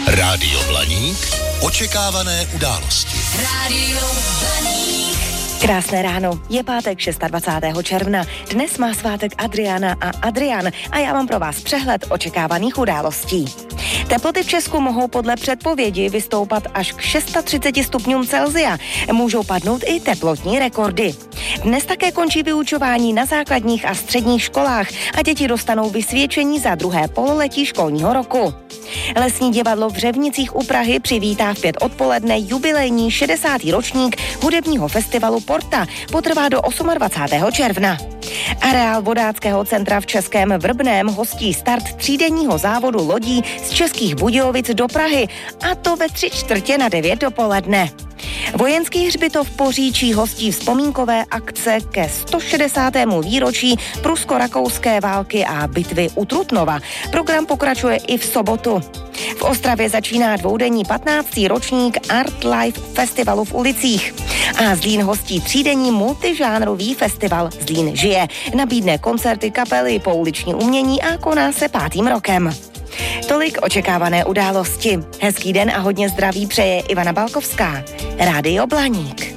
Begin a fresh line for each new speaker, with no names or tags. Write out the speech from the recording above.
Rádio Blaník. Očekávané události.
Rádio Blaník.
Krásné ráno, je pátek 26. června. Dnes má svátek Adriana a Adrian a já mám pro vás přehled očekávaných událostí. Teploty v Česku mohou podle předpovědi vystoupat až k 630 stupňům Celsia. Můžou padnout i teplotní rekordy. Dnes také končí vyučování na základních a středních školách a děti dostanou vysvědčení za druhé pololetí školního roku. Lesní divadlo v Řevnicích u Prahy přivítá v 5 odpoledne jubilejní 60. ročník hudebního festivalu Porta. Potrvá do 28. června. Areál vodáckého centra v Českém Vrbném hostí start třídenního závodu lodí z Českých Budějovic do Prahy, a to ve 8:45 dopoledne. Vojenský hřbitov Poříčí hostí vzpomínkové akce ke 160. výročí prusko-rakouské války a bitvy u Trutnova. Program pokračuje i v sobotu. V Ostravě začíná dvoudenní 15. ročník Art Life festivalu v ulicích. A Zlín hostí třídenní multižánrový festival Zlín žije. Nabídne koncerty kapely, pouliční umění a koná se 5. rokem. Tolik očekávané události. Hezký den a hodně zdraví přeje Ivana Balkovská. Rádio Blaník.